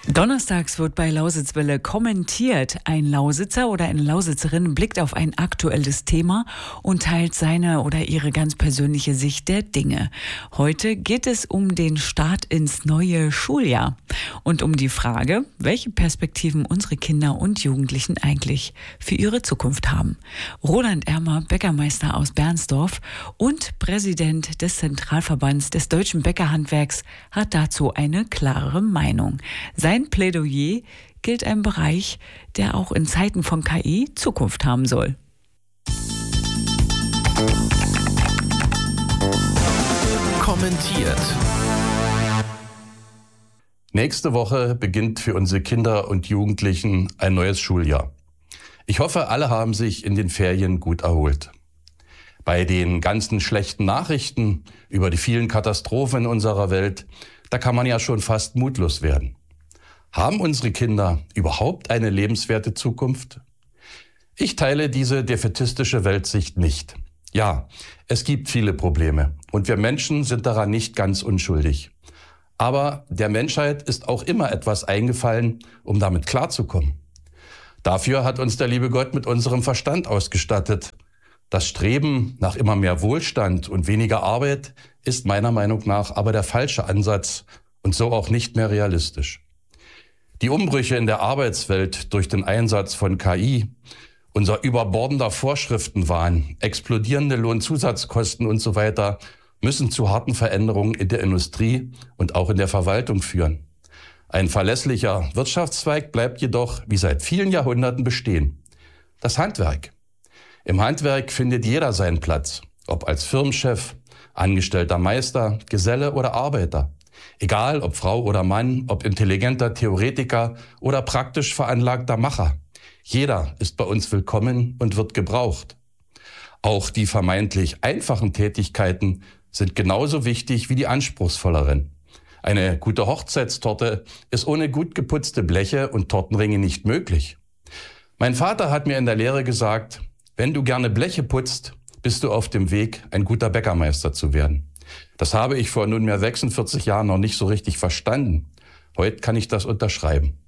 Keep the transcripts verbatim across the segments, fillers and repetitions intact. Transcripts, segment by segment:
Donnerstags wird bei Lausitzwelle kommentiert. Ein Lausitzer oder eine Lausitzerin blickt auf ein aktuelles Thema und teilt seine oder ihre ganz persönliche Sicht der Dinge. Heute geht es um den Start ins neue Schuljahr und um die Frage, welche Perspektiven unsere Kinder und Jugendlichen eigentlich für ihre Zukunft haben. Roland Ermer, Bäckermeister aus Bernsdorf und Präsident des Zentralverbands des deutschen Bäckerhandwerks, hat dazu eine klare Meinung. Sein Plädoyer gilt einem Bereich, der auch in Zeiten von K I Zukunft haben soll. Kommentiert. Nächste Woche beginnt für unsere Kinder und Jugendlichen ein neues Schuljahr. Ich hoffe, alle haben sich in den Ferien gut erholt. Bei den ganzen schlechten Nachrichten über die vielen Katastrophen in unserer Welt, da kann man ja schon fast mutlos werden. Haben unsere Kinder überhaupt eine lebenswerte Zukunft? Ich teile diese defätistische Weltsicht nicht. Ja, es gibt viele Probleme und wir Menschen sind daran nicht ganz unschuldig. Aber der Menschheit ist auch immer etwas eingefallen, um damit klarzukommen. Dafür hat uns der liebe Gott mit unserem Verstand ausgestattet. Das Streben nach immer mehr Wohlstand und weniger Arbeit ist meiner Meinung nach aber der falsche Ansatz und so auch nicht mehr realistisch. Die Umbrüche in der Arbeitswelt durch den Einsatz von K I, unser überbordender Vorschriftenwahn, explodierende Lohnzusatzkosten und so weiter müssen zu harten Veränderungen in der Industrie und auch in der Verwaltung führen. Ein verlässlicher Wirtschaftszweig bleibt jedoch wie seit vielen Jahrhunderten bestehen: das Handwerk. Im Handwerk findet jeder seinen Platz, ob als Firmenchef, angestellter Meister, Geselle oder Arbeiter. Egal ob Frau oder Mann, ob intelligenter Theoretiker oder praktisch veranlagter Macher. Jeder ist bei uns willkommen und wird gebraucht. Auch die vermeintlich einfachen Tätigkeiten sind genauso wichtig wie die anspruchsvolleren. Eine gute Hochzeitstorte ist ohne gut geputzte Bleche und Tortenringe nicht möglich. Mein Vater hat mir in der Lehre gesagt, wenn du gerne Bleche putzt, bist du auf dem Weg, ein guter Bäckermeister zu werden. Das habe ich vor nunmehr sechsundvierzig Jahren noch nicht so richtig verstanden. Heute kann ich das unterschreiben.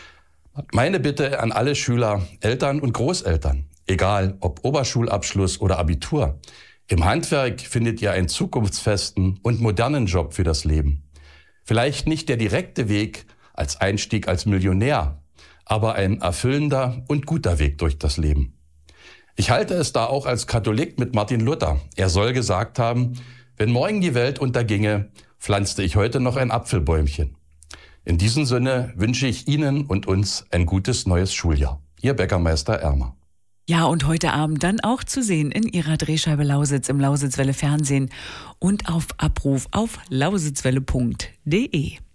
Meine Bitte an alle Schüler, Eltern und Großeltern, egal ob Oberschulabschluss oder Abitur: Im Handwerk findet ihr einen zukunftsfesten und modernen Job für das Leben. Vielleicht nicht der direkte Weg als Einstieg als Millionär, aber ein erfüllender und guter Weg durch das Leben. Ich halte es da auch als Katholik mit Martin Luther. Er soll gesagt haben: Wenn morgen die Welt unterginge, pflanzte ich heute noch ein Apfelbäumchen. In diesem Sinne wünsche ich Ihnen und uns ein gutes neues Schuljahr. Ihr Bäckermeister Ermer. Ja, und heute Abend dann auch zu sehen in Ihrer Drehscheibe Lausitz im Lausitzwelle Fernsehen und auf Abruf auf lausitzwelle punkt de.